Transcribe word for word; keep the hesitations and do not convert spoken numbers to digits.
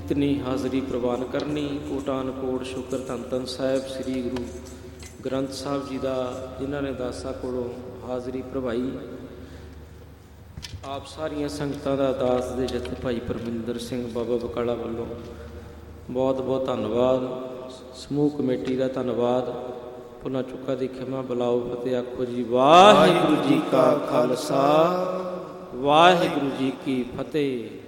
ਇਤਨੀ ਹਾਜ਼ਰੀ ਪ੍ਰਵਾਨ ਕਰਨੀ। ਕੋਟਾਨ ਕੋਟ ਸ਼ੁਕਰ ਧੰਨ ਧੰਨ ਸਾਹਿਬ ਸ੍ਰੀ ਗੁਰੂ ਗ੍ਰੰਥ ਸਾਹਿਬ ਜੀ ਦਾ, ਜਿਨ੍ਹਾਂ ਨੇ ਦਾਸਾਂ ਕੋਲੋਂ ਹਾਜ਼ਰੀ ਭਰਵਾਈ। ਆਪ ਸਾਰੀਆਂ ਸੰਗਤਾਂ ਦਾ ਦਾਸ ਦੇ ਜਥੇ ਭਾਈ ਪਰਮਿੰਦਰ ਸਿੰਘ ਬਾਬਾ ਬਕਾਲਾ ਵੱਲੋਂ ਬਹੁਤ ਬਹੁਤ ਧੰਨਵਾਦ। ਸਮੂਹ ਕਮੇਟੀ ਦਾ ਧੰਨਵਾਦ। ਭੁੱਲਾਂ ਚੁੱਕਾਂ ਦੀ ਖਿਮਾ ਬੁਲਾਓ। ਫਤਿਹ ਆਖੋ ਜੀ ਵਾਹਿਗੁਰੂ ਜੀ ਕਾ ਖਾਲਸਾ, ਵਾਹਿਗੁਰੂ ਜੀ ਕੀ ਫਤਿਹ।